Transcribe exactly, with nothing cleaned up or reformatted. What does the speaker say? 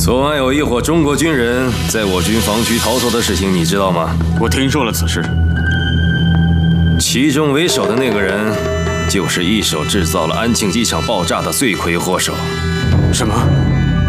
昨晚有一伙中国军人在我军防区逃脱的事情，你知道吗？ 我听说了此事。 其中为首的那个人，就是一手制造了安庆机场爆炸的罪魁祸首。 什么？